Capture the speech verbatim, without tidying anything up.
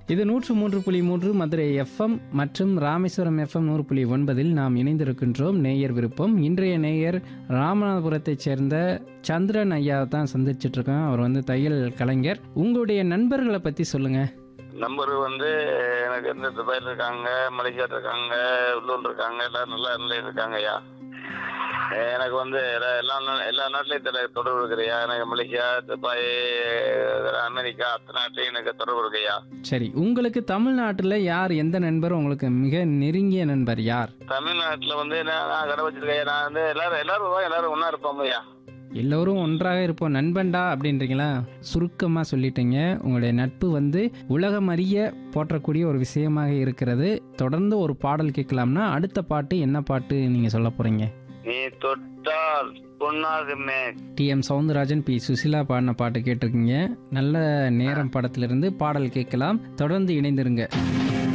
இது நூற்று மூன்று புள்ளி மூன்று மதுரை எஃப்எம் மற்றும் ராமேஸ்வரம் எஃப்எம் நூறு புள்ளி ஒன்பதில் நாம் இணைந்திருக்கின்றோம். நேயர் விருப்பம். இன்றைய நேயர் ராமநாதபுரத்தைச் சேர்ந்த சந்திரன் ஐயா தான் சந்திச்சுட்டு இருக்கோம். அவர் வந்து தையல் கலைஞர். உங்களுடைய நண்பர்களை பற்றி சொல்லுங்க. நம்பர் வந்து எனக்கு வந்து துபாயில் இருக்காங்க, மலேசியா இருக்காங்க, உள்ளூர் இருக்காங்க, எல்லாரும் நல்லா நல்லா இருக்காங்க ஐயா. எனக்கு வந்து எல்லா எல்லா நாட்டிலையும் தொடர்பு இருக்குதுயா. எனக்கு மலேசியா, துபாய், அமெரிக்கா அத்தனை நாட்டிலையும் எனக்கு தொடர்பு இருக்குயா. சரி, உங்களுக்கு தமிழ்நாட்டில் யார், எந்த நண்பர் உங்களுக்கு மிக நெருங்கிய நண்பர் யார்? தமிழ்நாட்டில் வந்து நான் கடை வச்சிருக்கேன். நான் வந்து எல்லாரும் எல்லாரும் எல்லாரும் ஒன்றா இருப்போம் ஐயா. எல்லோரும் ஒன்றாக இருப்போம், நண்பன்டா அப்படின்றீங்களா? சுருக்கமாக சொல்லிட்டீங்க. உங்களுடைய நட்பு வந்து உலகம் அறிய போற்றக்கூடிய ஒரு விஷயமாக இருக்கிறது. தொடர்ந்து ஒரு பாடல் கேட்கலாம்னா அடுத்த பாட்டு என்ன பாட்டு நீங்கள் சொல்ல போகிறீங்க? நீ தொட்டால் பொன்னாகுமே. D M Soundararajan, B Susheela பாடின பாட்டு கேட்டிருக்கீங்க. நல்ல நேரம் படத்திலிருந்து பாடல் கேட்கலாம். தொடர்ந்து இணைந்திருங்க.